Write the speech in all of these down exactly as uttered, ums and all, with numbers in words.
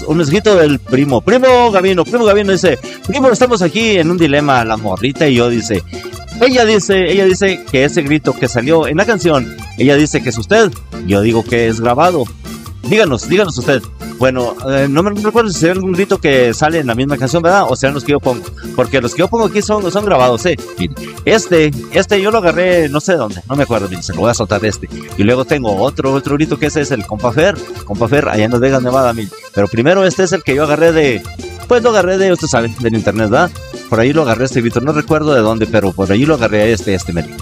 un mensajito del primo, primo Gavino, primo Gavino dice, primo, estamos aquí en un dilema, la morrita y yo, dice, ella dice, ella dice que ese grito que salió en la canción, ella dice que es usted, yo digo que es grabado. Díganos, díganos usted. Bueno, eh, no me no recuerdo si será algún grito que sale en la misma canción, ¿verdad? O serán los que yo pongo. Porque los que yo pongo aquí son, son grabados, ¿eh? Mire, este, este yo lo agarré no sé de dónde, no me acuerdo, mire, se lo voy a soltar este. Y luego tengo otro, otro grito que ese es el Compa Fer, Compa Fer, allá en Las Vegas, Nevada, mire. Pero primero este es el que yo agarré de, pues lo agarré de, usted sabe, del internet, ¿verdad? Por ahí lo agarré este grito, no recuerdo de dónde, pero por ahí lo agarré este, este, mire.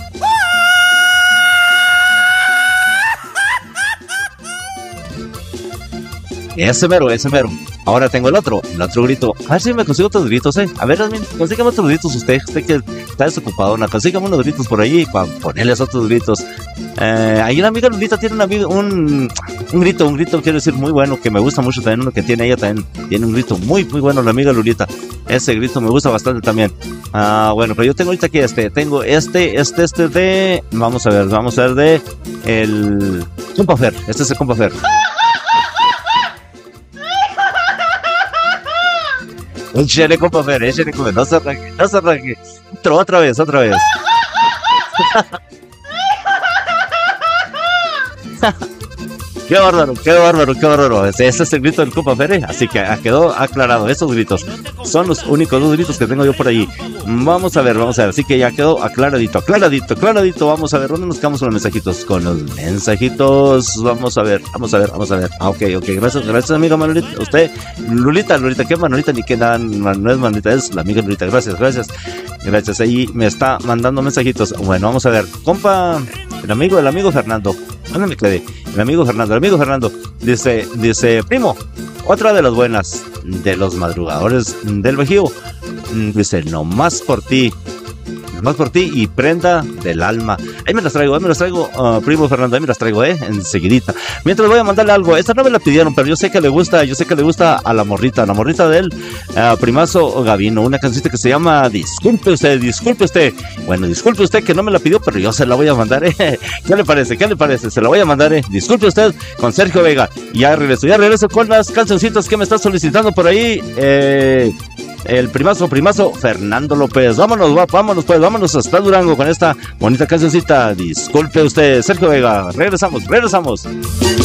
Ese mero, ese mero. Ahora tengo el otro, el otro grito. A ver si me consigo otros gritos, eh. A ver, consígame otros gritos usted. Usted que está desocupado, ¿no? Consígame unos gritos por ahí para ponerles otros gritos. Eh, ahí la amiga Lolita tiene una, un, un grito, un grito, quiero decir, muy bueno, que me gusta mucho también. Uno que tiene ella también, tiene un grito muy, muy bueno, la amiga Lolita. Ese grito me gusta bastante también. Ah, bueno, pero yo tengo ahorita aquí este, tengo este, este, este de, vamos a ver, vamos a ver de el Compa Fer. Este es el Compa Fer. Échale, Compa Fer, échale, compa, no se arranque, no se arranque. Otra, otra vez, otra vez. Qué bárbaro, qué bárbaro, qué bárbaro. Ese es el grito del Compa Fer, así que quedó aclarado. Esos gritos son los únicos dos gritos que tengo yo por ahí. Vamos a ver, vamos a ver. Así que ya quedó aclaradito, aclaradito, aclaradito. Vamos a ver, ¿dónde nos quedamos con los mensajitos? Con los mensajitos. Vamos a ver, vamos a ver, vamos a ver. Ah, ok, ok. Gracias, gracias, amiga Manolita. Usted, Lolita, Lolita, ¿qué Manolita? Ni que nada, no es Manolita, es la amiga Lolita. Gracias, gracias. Gracias. Ahí me está mandando mensajitos. Bueno, vamos a ver. Compa, el amigo, el amigo Fernando. ¿Dónde me quedé? El amigo Fernando, el amigo Fernando dice, dice, primo, otra de las buenas de los madrugadores del Bajío. Dice, no más por ti, no más por ti y prenda del alma. Ahí me las traigo, ahí me las traigo, uh, primo Fernando, ahí me las traigo, eh, enseguidita. Mientras voy a mandarle algo, esta no me la pidieron, pero yo sé que le gusta, yo sé que le gusta a la morrita, a la morrita del uh, primazo Gavino, una cancioncita que se llama Disculpe usted, disculpe usted. Bueno, disculpe usted que no me la pidió, pero yo se la voy a mandar, eh. ¿Qué le parece? ¿Qué le parece? Se la voy a mandar, eh. Disculpe usted con Sergio Vega. Y ya regreso, ya regreso con las cancioncitas que me está solicitando por ahí, eh... el primazo, primazo, Fernando López. Vámonos, va, vámonos pues, vámonos hasta Durango con esta bonita cancioncita. Disculpe usted, Sergio Vega. Regresamos, regresamos.